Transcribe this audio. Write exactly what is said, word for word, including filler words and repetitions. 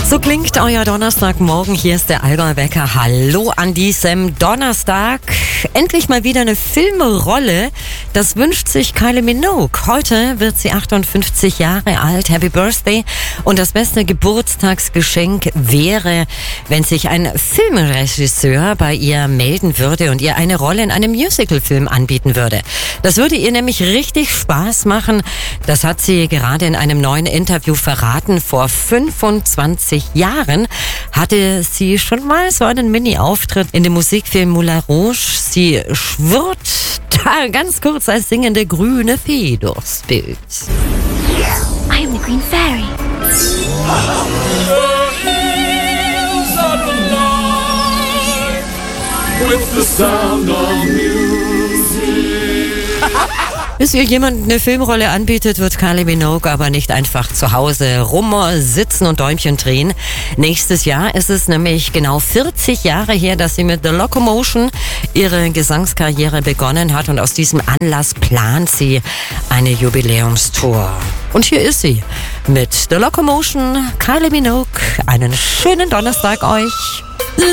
So klingt euer Donnerstagmorgen. Hier ist der Allgäu Wecker. Hallo an diesem Donnerstag. Endlich mal wieder eine Filmrolle. Das wünscht sich Kylie Minogue. Heute wird sie achtundfünfzig Jahre alt. Happy Birthday. Und das beste Geburtstagsgeschenk wäre, wenn sich ein Filmregisseur bei ihr melden würde und ihr eine Rolle in einem Musicalfilm anbieten würde. Das würde ihr nämlich richtig Spaß machen. Das hat sie gerade in einem neuen Interview verraten. Vor fünfundzwanzig Jahren hatte sie schon mal so einen Mini-Auftritt in dem Musikfilm Moulin Rouge. Sie schwirrt da ganz kurz als singende grüne Fee durchs Bild. I am the Green Fairy. With the sound of music. Bis ihr jemand eine Filmrolle anbietet, wird Kylie Minogue aber nicht einfach zu Hause rumsitzen und Däumchen drehen. Nächstes Jahr ist es nämlich genau vierzig Jahre her, dass sie mit The Locomotion ihre Gesangskarriere begonnen hat, und aus diesem Anlass plant sie eine Jubiläumstour. Und hier ist sie mit The Locomotion, Kylie Minogue. Einen schönen Donnerstag euch.